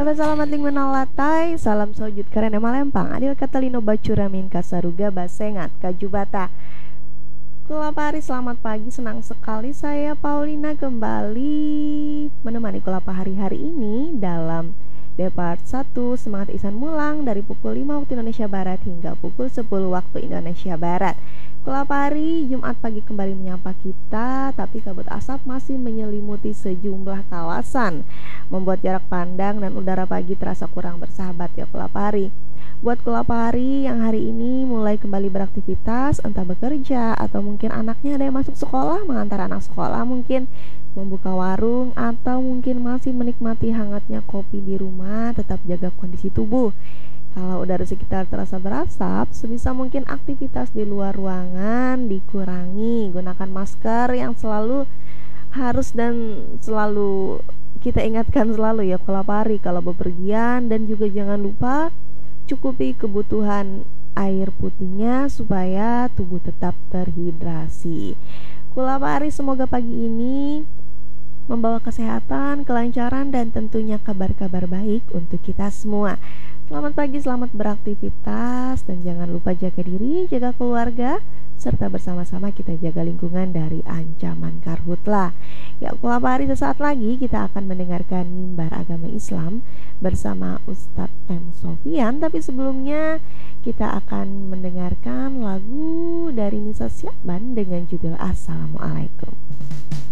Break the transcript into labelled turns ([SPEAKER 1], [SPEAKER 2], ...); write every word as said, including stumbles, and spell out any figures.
[SPEAKER 1] Sahabat salamat lingkungan latai, salam sojud karena malempang, adil katalino bacuramin kasaruga basengat kajubata. Kulapari selamat pagi, senang sekali saya Paulina kembali menemani Kulapa hari-hari ini dalam Depart satu Semangat Ihsan Mulang dari pukul lima waktu Indonesia Barat hingga pukul sepuluh waktu Indonesia Barat. Kulapari Jumat pagi kembali menyapa kita, tapi kabut asap masih menyelimuti sejumlah kawasan, membuat jarak pandang dan udara pagi terasa kurang bersahabat ya Kulapari. Buat Kulapari yang hari ini mulai kembali beraktivitas, entah bekerja atau mungkin anaknya ada yang masuk sekolah, mengantar anak sekolah mungkin, membuka warung, atau mungkin masih menikmati hangatnya kopi di rumah, tetap jaga kondisi tubuh. Kalau udara sekitar terasa berasap, sebisa mungkin aktivitas di luar ruangan dikurangi, gunakan masker yang selalu harus dan selalu kita ingatkan selalu ya Kulapari kalau bepergian, dan juga jangan lupa cukupi kebutuhan air putihnya supaya tubuh tetap terhidrasi. Kulapari semoga pagi ini membawa kesehatan, kelancaran, dan tentunya kabar-kabar baik untuk kita semua. Selamat pagi, selamat beraktivitas, dan jangan lupa jaga diri, jaga keluarga, serta bersama-sama kita jaga lingkungan dari ancaman karhutlah. Ya, Kulapari sesaat lagi kita akan mendengarkan mimbar agama Islam bersama Ustadz M. Sofyan. Tapi sebelumnya kita akan mendengarkan lagu dari Nisa Syakban dengan judul Assalamualaikum.